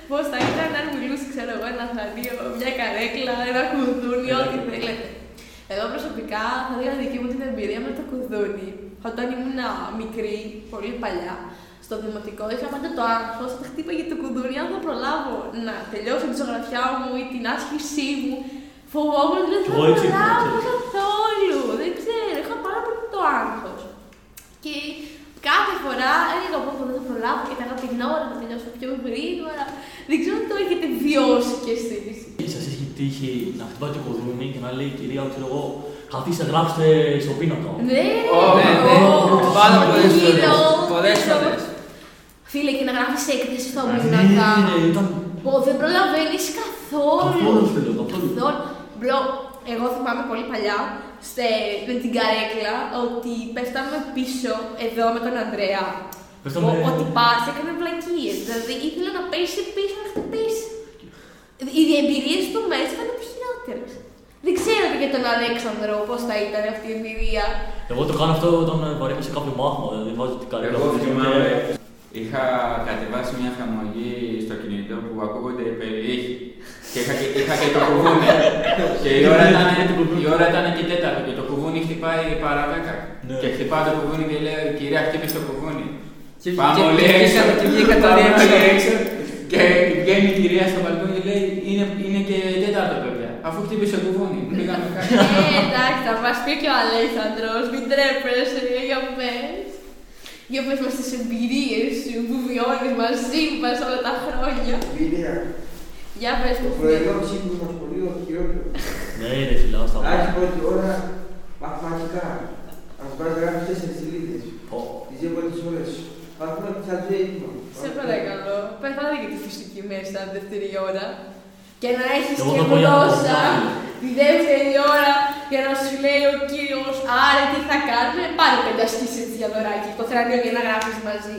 Πώς θα ήταν αν μιλούσε, ξέρω εγώ, ένα θανείο, μια καρέκλα, ένα κουδούνι, ό,τι θέλετε. Εγώ προσωπικά θα δίνω δική μου την εμπειρία με το κουδούνι. Όταν ήμουν μικρή, πολύ παλιά, στο δημοτικό, είχα πάντα το άγχος, θα χτύπαγε το κουδούνι, αν θα προλάβω να τελειώσω τη ζωγραφιά μου ή την άσκησή μου. Φοβόμουν, δεν θα προλάβω καθόλου. Δεν ξέρω, είχα πάρα πολύ το άγχος. Και κάθε φορά έλεγα πω δεν θα προλάβω και θα είχα την ώρα να τελειώσω πιο γρήγορα. Δεν ξέρω αν το έχετε βιώσει κι εσείς. Σας έχει τύχει να χτυπάει το κουδούνι και να λέει η κυρία, ξέρω εγώ, καθίστε γράψτε στο πίνακα. Ναι, πάρα πολλές φορές. Φίλε, και να γράφεις έκθεση στο πίνακα. Δεν προλαβαίνεις καθόλου. Καθόλου. Εγώ θυμάμαι πολύ παλιά με την καρέκλα ότι πέφταμε πίσω εδώ με τον Ανδρέα. Ότι πας, έκανε βλακίες. Δηλαδή ήθελε να πέσει πίσω να χτυπήσει. Οι εμπειρίες του μέσα ήταν τις χειρότερες. Δεν ξέρω για τον Αλέξανδρο πώς θα ήταν αυτή η εμπειρία. Εγώ το κάνω αυτό όταν παρέχω σε κάποιο μάθημα, δηλαδή βάζω την καρέκλα. Εγώ θυμάμαι, είχα κατεβάσει μια εφαρμογή στο κινητό που ακούγονται υπερήχοι. Και είχα και το κουβούνι. Και η ώρα ήταν και 4 και το κουβούνι χτυπάει παρά 10. Και χτυπάει το κουβούνι και λέει: Κυρία, χτύπησε το κουβούνι. Πάμε όλοι έξω. Και βγαίνει η κυρία στο μπαλκόνι και λέει: Είναι και 4 παιδιά. Αφού χτύπησε το κουβούνι, πήγαμε κάτω. Εντάξει, θα μας πει και ο Αλέξανδρος, μην τρέπεσαι, για πες. Για πες μας τις εμπειρίες σου που βιώνεις μαζί μας όλα τα χρόνια. Για πες μου. Το πρωινό ψήφι μας πολύ χειρότερο. Ναι, ρε φιλά, στα Άρχι πρώτη ώρα μαθηματικά. Ας μας γράφεις 4 σελίδες. Τις 2 πρώτες ώρες. Πάμε τις άλλες έτοιμα. Σε παρακαλώ, πεθάνε και τη φυσική μέσα δεύτερη ώρα. Και να έχεις και γλώσσα τη δεύτερη ώρα για να σου λέει ο κύριος, άρα τι θα κάνουμε, πάρε 5 ασκήσεις για δωράκι, το θρανείο για να γράφεις μαζί.